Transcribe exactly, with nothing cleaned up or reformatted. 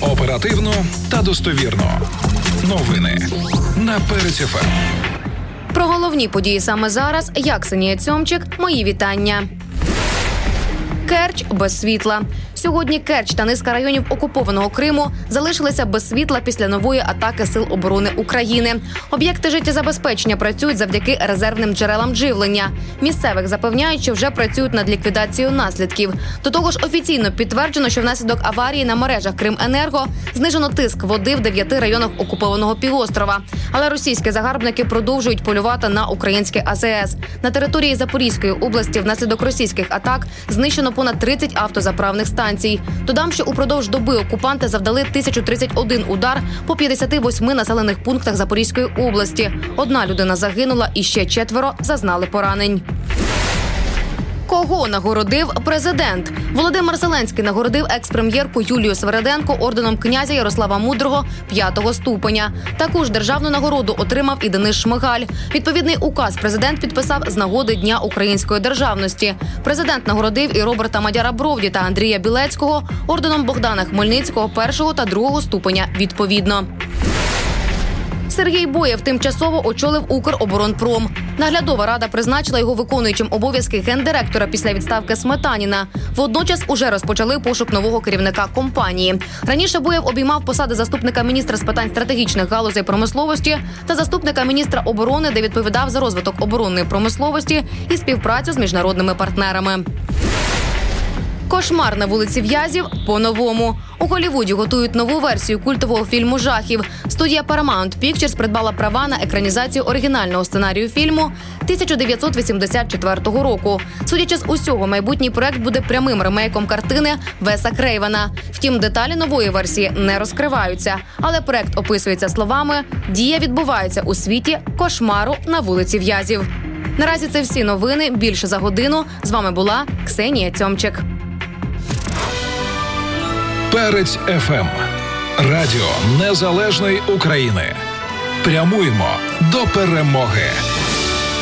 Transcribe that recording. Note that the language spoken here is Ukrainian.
Оперативно та достовірно. Новини на Перець еф ем. Про головні події саме зараз я, Ксенія Цьомчик. Мої вітання. Керч без світла. Сьогодні Керч та низка районів окупованого Криму залишилися без світла після нової атаки Сил оборони України. Об'єкти життєзабезпечення працюють завдяки резервним джерелам живлення. Місцевих запевняють, що вже працюють над ліквідацією наслідків. До того ж, офіційно підтверджено, що внаслідок аварії на мережах Крименерго знижено тиск води в дев'яти районах окупованого півострова. Але російські загарбники продовжують полювати на українське а зе ес. На території Запорізької області внаслідок російських атак знищено понад тридцять автозаправних станцій. Додам, що упродовж доби окупанти завдали тисячу тридцять один удар по п'ятдесяти восьми населених пунктах Запорізької області. Одна людина загинула і ще четверо зазнали поранень. Кого нагородив президент? Володимир Зеленський нагородив екс-прем'єрку Юлію Свериденко орденом князя Ярослава Мудрого п'ятого ступеня. Таку ж державну нагороду отримав і Денис Шмигаль. Відповідний указ президент підписав з нагоди Дня української державності. Президент нагородив і Роберта Мадяра-Бровді та Андрія Білецького орденом Богдана Хмельницького першого та другого ступеня відповідно. Сергій Боєв тимчасово очолив Укроборонпром. Наглядова рада призначила його виконуючим обов'язки гендиректора після відставки Сметаніна. Водночас уже розпочали пошук нового керівника компанії. Раніше Боєв обіймав посади заступника міністра з питань стратегічних галузей промисловості та заступника міністра оборони, де відповідав за розвиток оборонної промисловості і співпрацю з міжнародними партнерами. Кошмар на вулиці В'язів по-новому. У Голлівуді готують нову версію культового фільму жахів. Студія Paramount Pictures придбала права на екранізацію оригінального сценарію фільму тисяча дев'ятсот вісімдесят четвертого року. Судячи з усього, майбутній проект буде прямим ремейком картини Веса Крейвена. Втім, деталі нової версії не розкриваються. Але проект описується словами «Дія відбувається у світі кошмару на вулиці В'язів». Наразі це всі новини. Більше за годину. З вами була Ксенія Цьомчик. Перець еф ем. Радіо Незалежної України. Прямуємо до перемоги.